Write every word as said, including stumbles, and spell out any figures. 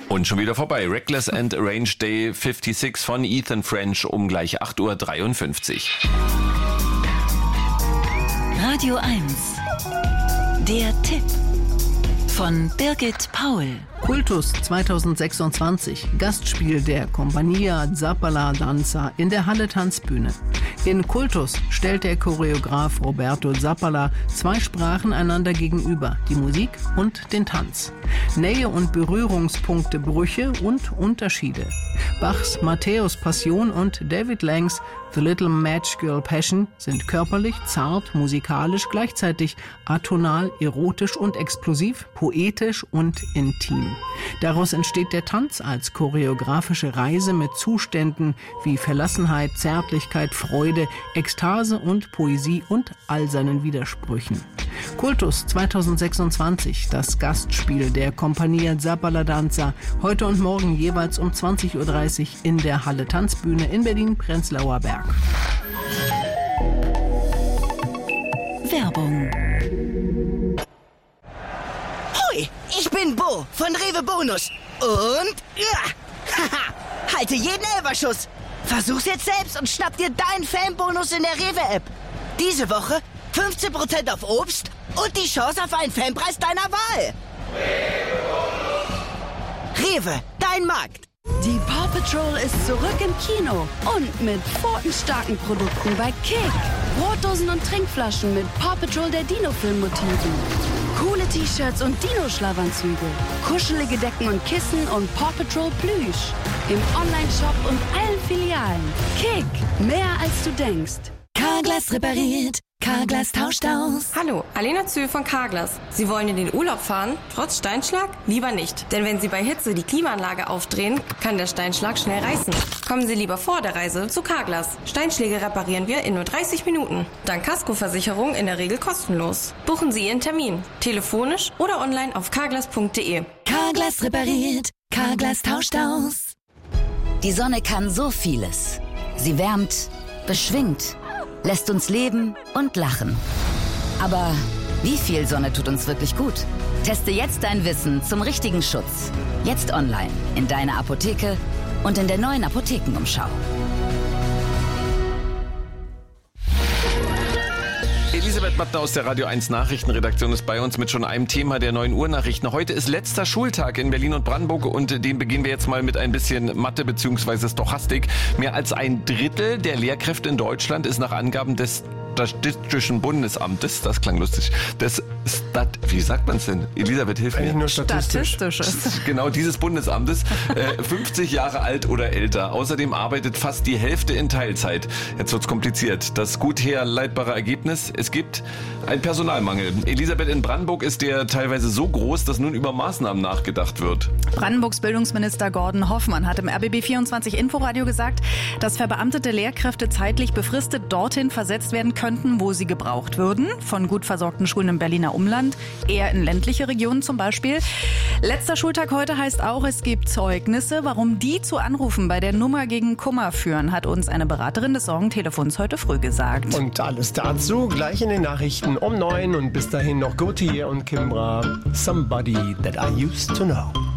Und schon wieder vorbei. Reckless and Arranged Day sechsundfünfzig von Ethan French um gleich acht Uhr dreiundfünfzig. Radio eins. Der Tipp von Birgit Paul. Kultus zweitausendsechsundzwanzig, Gastspiel der Compagnia Zappala Danza in der Halle Tanzbühne. In Kultus stellt der Choreograf Roberto Zappala zwei Sprachen einander gegenüber, die Musik und den Tanz. Nähe und Berührungspunkte, Brüche und Unterschiede. Bachs Matthäus Passion und David Langs The Little Magical Passion sind körperlich, zart, musikalisch, gleichzeitig atonal, erotisch und explosiv, poetisch und intim. Daraus entsteht der Tanz als choreografische Reise mit Zuständen wie Verlassenheit, Zärtlichkeit, Freude, Ekstase und Poesie und all seinen Widersprüchen. Kultus zweitausendsechsundzwanzig, das Gastspiel der Compagnia Zappala Danza, heute und morgen jeweils um zwanzig Uhr dreißig in der Halle Tanzbühne in Berlin-Prenzlauer Berg. Werbung. Hoi, ich bin Bo von Rewe Bonus. Und ja, haha, halte jeden Elferschuss. Versuch's jetzt selbst und schnapp dir deinen Fanbonus in der Rewe-App. Diese Woche fünfzehn Prozent auf Obst und die Chance auf einen Fanpreis deiner Wahl. Rewe, dein Markt. Die Paw Patrol ist zurück im Kino und mit pfotenstarken Produkten bei Kick. Brotdosen und Trinkflaschen mit Paw Patrol der Dino-Film-Motiven. Coole T-Shirts und Dino-Schlafanzüge. Kuschelige Decken und Kissen und Paw Patrol Plüsch. Im Online-Shop und allen Filialen. Kick, mehr als du denkst. Carglass repariert. Carglass tauscht aus. Hallo, Alena Zühl von Carglass. Sie wollen in den Urlaub fahren, trotz Steinschlag? Lieber nicht. Denn wenn Sie bei Hitze die Klimaanlage aufdrehen, kann der Steinschlag schnell reißen. Kommen Sie lieber vor der Reise zu Carglass. Steinschläge reparieren wir in nur dreißig Minuten. Dank Kaskoversicherung in der Regel kostenlos. Buchen Sie Ihren Termin. Telefonisch oder online auf carglass punkt de. Carglass repariert. Carglass tauscht aus. Die Sonne kann so vieles. Sie wärmt, beschwingt, lässt uns leben und lachen. Aber wie viel Sonne tut uns wirklich gut? Teste jetzt dein Wissen zum richtigen Schutz. Jetzt online, in deiner Apotheke und in der neuen Apothekenumschau. Elisabeth Mattner aus der Radio eins Nachrichtenredaktion ist bei uns mit schon einem Thema der neun Uhr Nachrichten. Heute ist letzter Schultag in Berlin und Brandenburg und den beginnen wir jetzt mal mit ein bisschen Mathe bzw. Stochastik. Mehr als ein Drittel der Lehrkräfte in Deutschland ist nach Angaben des Statistischen Bundesamtes, das klang lustig, des Stat, wie sagt man es denn? Elisabeth, hilf mir. Eigentlich nur statistisch. Statistisches. Genau, dieses Bundesamtes, äh, fünfzig Jahre alt oder älter. Außerdem arbeitet fast die Hälfte in Teilzeit. Jetzt wird's kompliziert. Das gut herleitbare Ergebnis, es gibt einen Personalmangel. Elisabeth, in Brandenburg ist der teilweise so groß, dass nun über Maßnahmen nachgedacht wird. Brandenburgs Bildungsminister Gordon Hoffmann hat im R B B vierundzwanzig Inforadio gesagt, dass verbeamtete Lehrkräfte zeitlich befristet dorthin versetzt werden können, wo sie gebraucht würden, von gut versorgten Schulen im Berliner Umland, eher in ländliche Regionen zum Beispiel. Letzter Schultag heute heißt auch, es gibt Zeugnisse. Warum die zu Anrufen bei der Nummer gegen Kummer führen, hat uns eine Beraterin des Sorgentelefons heute früh gesagt. Und alles dazu gleich in den Nachrichten um neun und bis dahin noch Gautier und Kimbra, Somebody That I Used to Know.